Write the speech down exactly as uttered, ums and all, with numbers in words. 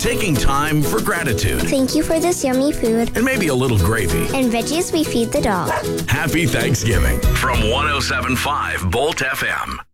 taking time for gratitude. Thank you for this yummy food. And maybe a little gravy. And veggies we feed the dog. Happy Thanksgiving from one oh seven point five Bolt F M.